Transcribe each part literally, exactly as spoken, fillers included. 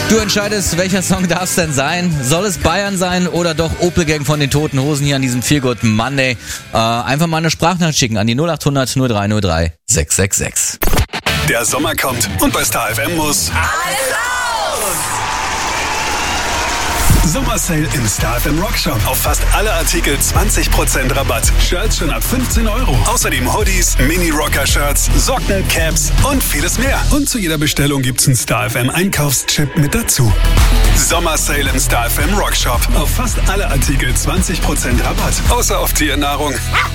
Du entscheidest, welcher Song darf es denn sein? Soll es Bayern sein oder doch Opel Gang von den Toten Hosen hier an diesem Feel Good Monday? Äh, einfach mal eine Sprachnachricht schicken an die null acht hundert null drei null drei sechs sechs sechs. Der Sommer kommt und bei Star F M muss alles raus! Sommersale im Star F M Rockshop. Auf fast alle Artikel zwanzig Prozent Rabatt. Shirts schon ab fünfzehn Euro. Außerdem Hoodies, Mini-Rocker-Shirts, Socken, Caps und vieles mehr. Und zu jeder Bestellung gibt's einen Star F M Einkaufschip mit dazu. Sommersale im Star F M Rockshop. Auf fast alle Artikel zwanzig Prozent Rabatt. Außer auf Tiernahrung.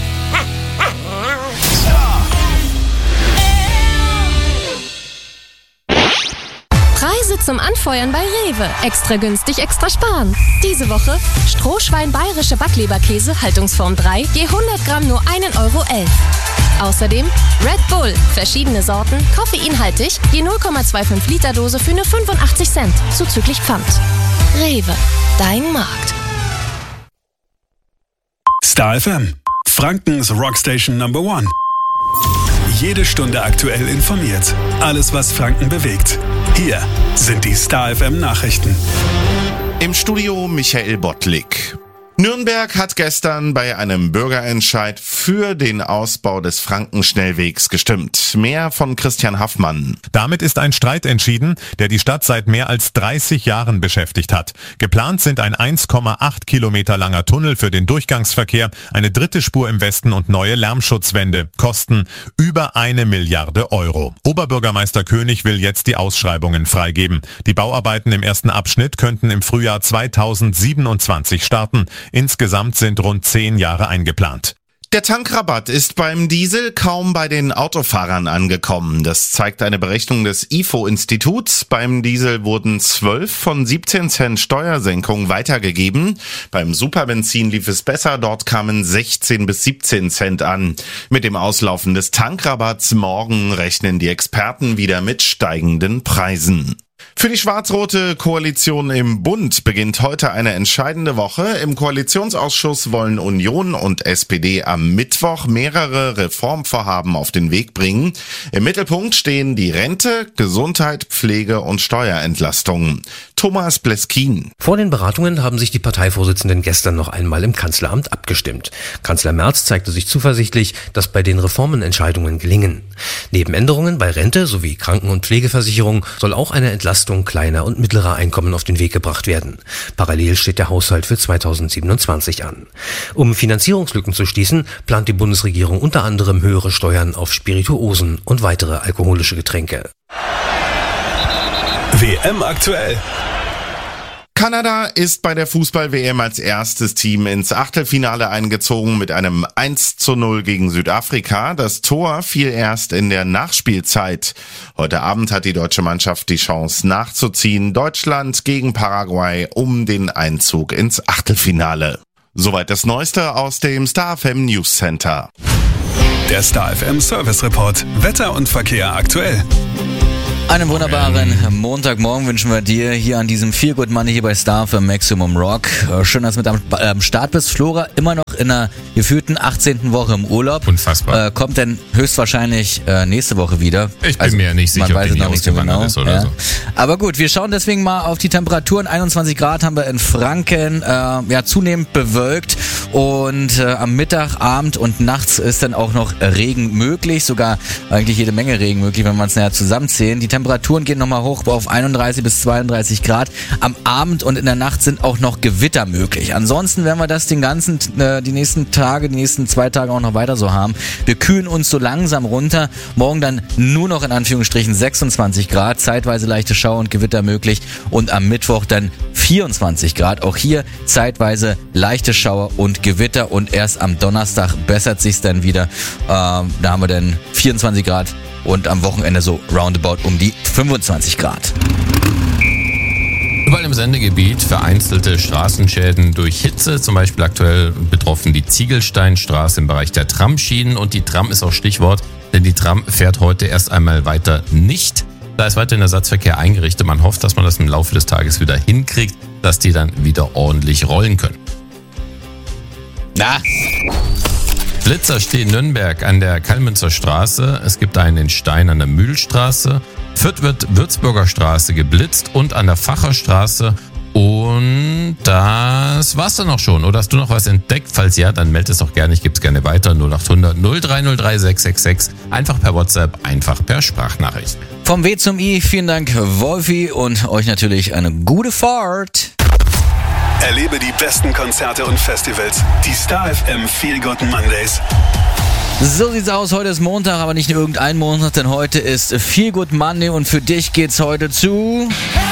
Preise zum Anfeuern bei Rewe. Extra günstig, extra sparen. Diese Woche Strohschwein bayerische Backleberkäse, Haltungsform drei, je hundert Gramm nur ein Euro elf. Außerdem Red Bull, verschiedene Sorten, koffeinhaltig, je null Komma fünfundzwanzig Liter Dose für nur fünfundachtzig Cent, zuzüglich Pfand. Rewe, dein Markt. Star F M, Frankens Rockstation Number One. Jede Stunde aktuell informiert. Alles, was Franken bewegt. Hier sind die Star F M Nachrichten. Im Studio Michael Bottlik. Nürnberg hat gestern bei einem Bürgerentscheid für den Ausbau des Frankenschnellwegs gestimmt. Mehr von Christian Haffmann. Damit ist ein Streit entschieden, der die Stadt seit mehr als dreißig Jahren beschäftigt hat. Geplant sind ein eins Komma acht Kilometer langer Tunnel für den Durchgangsverkehr, eine dritte Spur im Westen und neue Lärmschutzwände. Kosten über eine Milliarde Euro. Oberbürgermeister König will jetzt die Ausschreibungen freigeben. Die Bauarbeiten im ersten Abschnitt könnten im Frühjahr zweitausendsiebenundzwanzig starten. Insgesamt sind rund zehn Jahre eingeplant. Der Tankrabatt ist beim Diesel kaum bei den Autofahrern angekommen. Das zeigt eine Berechnung des I F O-Instituts. Beim Diesel wurden zwölf von siebzehn Cent Steuersenkung weitergegeben. Beim Superbenzin lief es besser. Dort kamen sechzehn bis siebzehn Cent an. Mit dem Auslaufen des Tankrabatts morgen rechnen die Experten wieder mit steigenden Preisen. Für die schwarz-rote Koalition im Bund beginnt heute eine entscheidende Woche. Im Koalitionsausschuss wollen Union und S P D am Mittwoch mehrere Reformvorhaben auf den Weg bringen. Im Mittelpunkt stehen die Rente, Gesundheit, Pflege und Steuerentlastung. Thomas Bleskin. Vor den Beratungen haben sich die Parteivorsitzenden gestern noch einmal im Kanzleramt abgestimmt. Kanzler Merz zeigte sich zuversichtlich, dass bei den Reformen Entscheidungen gelingen. Neben Änderungen bei Rente sowie Kranken- und Pflegeversicherung soll auch eine Entlastung kleiner und mittlerer Einkommen auf den Weg gebracht werden. Parallel steht der Haushalt für zweitausendsiebenundzwanzig an. Um Finanzierungslücken zu schließen, plant die Bundesregierung unter anderem höhere Steuern auf Spirituosen und weitere alkoholische Getränke. W M aktuell. Kanada ist bei der Fußball-W M als erstes Team ins Achtelfinale eingezogen mit einem eins zu null gegen Südafrika. Das Tor fiel erst in der Nachspielzeit. Heute Abend hat die deutsche Mannschaft die Chance nachzuziehen. Deutschland gegen Paraguay um den Einzug ins Achtelfinale. Soweit das Neueste aus dem Star F M News Center. Der Star F M Service Report. Wetter und Verkehr aktuell. Einen wunderbaren Montagmorgen wünschen wir dir hier an diesem Feel Good Money hier bei Star für Maximum Rock. Schön, dass du mit am Start bist. Flora immer noch in einer gefühlten achtzehnten Woche im Urlaub. Unfassbar. Äh, kommt denn höchstwahrscheinlich äh, nächste Woche wieder. Ich bin also, mir nicht sicher, man ob weiß die es noch nicht so genau. ist oder ja. so. Aber gut, wir schauen deswegen mal auf die Temperaturen. einundzwanzig Grad haben wir in Franken, äh, ja zunehmend bewölkt und äh, am Mittag, Abend und nachts ist dann auch noch Regen möglich, sogar eigentlich jede Menge Regen möglich, wenn man es näher zusammenzählen. Die Temperaturen gehen nochmal hoch auf einunddreißig bis zweiunddreißig Grad. Am Abend und in der Nacht sind auch noch Gewitter möglich. Ansonsten werden wir das den ganzen, äh, die nächsten Tage, die nächsten zwei Tage auch noch weiter so haben. Wir kühlen uns so langsam runter. Morgen dann nur noch in Anführungsstrichen sechsundzwanzig Grad, zeitweise leichte Schauer und Gewitter möglich und am Mittwoch dann vierundzwanzig Grad. Auch hier zeitweise leichte Schauer und Gewitter und erst am Donnerstag bessert sich's dann wieder. Ähm, da haben wir dann vierundzwanzig Grad und am Wochenende so roundabout um die fünfundzwanzig Grad. Überall im Sendegebiet vereinzelte Straßenschäden durch Hitze, zum Beispiel aktuell betroffen die Ziegelsteinstraße im Bereich der Tramschienen und die Tram ist auch Stichwort, denn die Tram fährt heute erst einmal weiter nicht. Da ist weiterhin Ersatzverkehr eingerichtet. Man hofft, dass man das im Laufe des Tages wieder hinkriegt, dass die dann wieder ordentlich rollen können. Na. Blitzer stehen in Nürnberg an der Kallmünzer Straße. Es gibt einen in Stein an der Mühlstraße Fürth wird Würzburger Straße geblitzt und an der Facherstraße. Und das war's dann auch schon. Oder hast du noch was entdeckt? Falls ja, dann melde es doch gerne. Ich gebe es gerne weiter. null acht hundert null drei null drei sechs sechs sechs. Einfach per WhatsApp, einfach per Sprachnachricht. Vom W zum I, vielen Dank Wolfi und euch natürlich eine gute Fahrt. Erlebe die besten Konzerte und Festivals. Die Star F M Feel Good Mondays. So sieht's aus. Heute ist Montag, aber nicht nur irgendein Montag, denn heute ist Feel Good Monday und für dich geht's heute zu...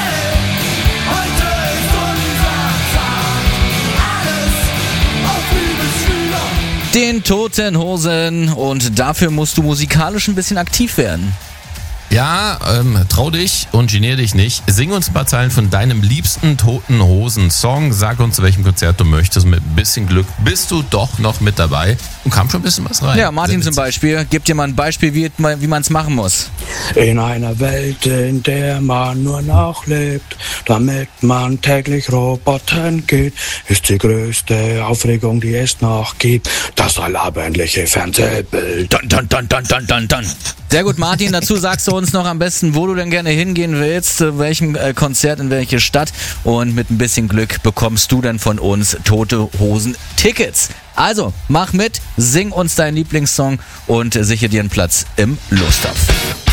den Toten Hosen und dafür musst du musikalisch ein bisschen aktiv werden. Ja, ähm, trau dich und genier dich nicht. Sing uns ein paar Zeilen von deinem liebsten Toten Hosen Song. Sag uns, zu welchem Konzert du möchtest. Mit ein bisschen Glück bist du doch noch mit dabei und kam schon ein bisschen was rein. Ja, Martin zum Beispiel. Gib dir mal ein Beispiel, wie, wie man es machen muss. In einer Welt, in der man nur noch lebt, damit man täglich Robotern geht, ist die größte Aufregung, die es noch gibt, das allabendliche Fernsehbild. Dun, dun, dun, dun, dun, dun, dun. Sehr gut, Martin. Dazu sagst du uns noch am besten, wo du denn gerne hingehen willst, zu welchem äh, Konzert, in welche Stadt. Und mit ein bisschen Glück bekommst du dann von uns Tote Hosen Tickets. Also, mach mit, sing uns deinen Lieblingssong und äh, sichere dir einen Platz im Lostopf.